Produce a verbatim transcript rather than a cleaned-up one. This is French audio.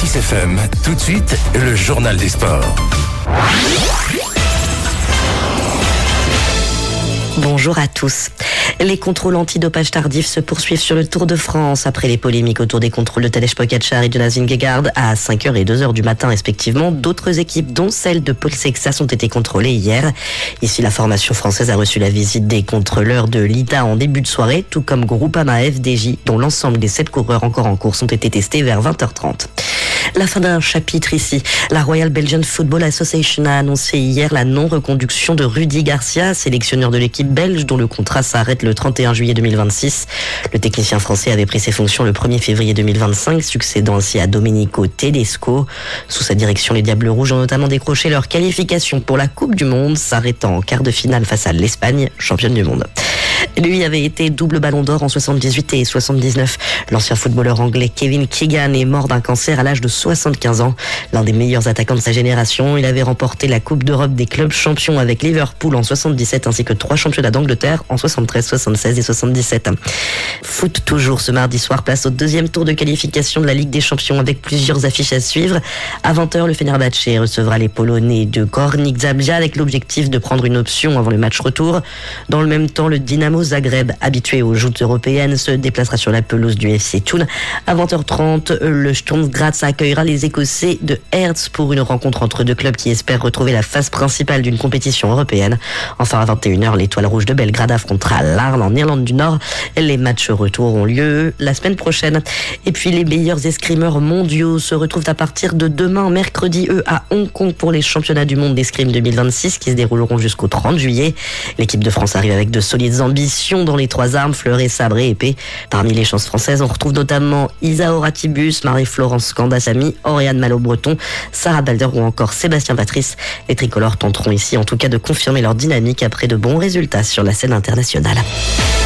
Artis F M, tout de suite, le journal des sports. Bonjour à tous. Les contrôles antidopage tardifs se poursuivent sur le Tour de France après les polémiques autour des contrôles de Tadej Pogačar et de Jonas Vingegaard à cinq heures et deux heures du matin respectivement. D'autres équipes, dont celle de Paul Sexas, ont été contrôlées hier. Ici, la formation française a reçu la visite des contrôleurs de l'I D A en début de soirée, tout comme Groupama F D J, dont l'ensemble des sept coureurs encore en course ont été testés vers vingt heures trente. La fin d'un chapitre ici. La Royal Belgian Football Association a annoncé hier la non-reconduction de Rudy Garcia, sélectionneur de l'équipe belge dont le contrat s'arrête le trente et un juillet deux mille vingt-six. Le technicien français avait pris ses fonctions le premier février deux mille vingt-cinq, succédant ainsi à Domenico Tedesco. Sous sa direction, les Diables Rouges ont notamment décroché leur qualification pour la Coupe du Monde, s'arrêtant en quart de finale face à l'Espagne, championne du monde. Lui avait été double ballon d'or en soixante-dix-huit et soixante-dix-neuf. L'ancien footballeur anglais Kevin Keegan est mort d'un cancer à l'âge de soixante-quinze ans. L'un des meilleurs attaquants de sa génération, il avait remporté la Coupe d'Europe des clubs champions avec Liverpool en soixante-dix-sept ainsi que trois championnats d'Angleterre en soixante-treize, soixante-seize et soixante-dix-sept. Foot toujours ce mardi soir, place au deuxième tour de qualification de la Ligue des Champions avec plusieurs affiches à suivre. À vingt heures, le Fenerbahçe recevra les Polonais de Górnik Zabrze avec l'objectif de prendre une option avant le match retour. Dans le même temps, le Dynamo Zagreb, habitué aux joutes européennes, se déplacera sur la pelouse du F C Thun. À vingt heures trente, le Sturm Graz accueillera les Écossais de Hertz pour une rencontre entre deux clubs qui espèrent retrouver la phase principale d'une compétition européenne. Enfin, à vingt et une heures, l'Étoile Rouge de Belgrade affrontera l'Arles en Irlande du Nord. Les matchs retour auront lieu la semaine prochaine. Et puis, les meilleurs escrimeurs mondiaux se retrouvent à partir de demain, mercredi, eux, à Hong Kong pour les championnats du monde d'escrime deux mille vingt-six qui se dérouleront jusqu'au trente juillet. L'équipe de France arrive avec de solides ambitions dans les trois armes, fleuret, sabre et épée. Parmi les chances françaises, on retrouve notamment Isa Horatibus, Marie-Florence Candassamy, Oriane Malo-Breton, Sarah Balder ou encore Sébastien Patrice. Les tricolores tenteront ici en tout cas de confirmer leur dynamique après de bons résultats sur la scène internationale.